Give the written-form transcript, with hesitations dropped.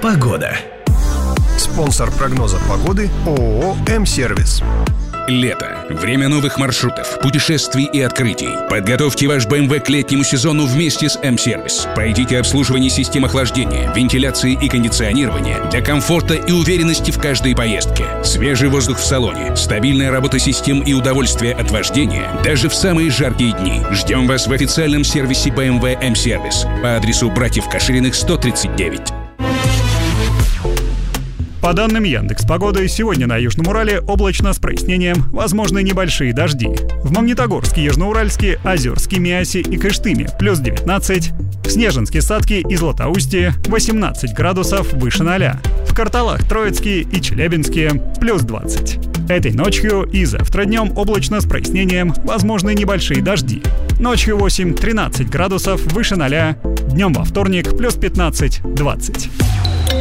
Погода. Спонсор прогноза погоды — ООО «М-сервис». Лето. Время новых маршрутов, путешествий и открытий. Подготовьте ваш BMW к летнему сезону вместе с М-сервис. Пройдите обслуживание систем охлаждения, вентиляции и кондиционирования для комфорта и уверенности в каждой поездке. Свежий воздух в салоне, стабильная работа систем и удовольствие от вождения даже в самые жаркие дни. Ждем вас в официальном сервисе BMW М-сервис по адресу Братьев Кашириных, 139. По данным Яндекс.Погоды, сегодня на Южном Урале облачно с прояснением, возможны небольшие дожди. В Магнитогорске, Южноуральске, Озерске, Миасе и Кыштыме плюс 19, в Снежинске, Садке и Златоусте 18 градусов выше 0. В Карталах, Троицке и Челябинске плюс 20. Этой ночью и завтра днем облачно с прояснением, возможны небольшие дожди. Ночью 8-13 градусов выше 0, днем во вторник плюс 15-20.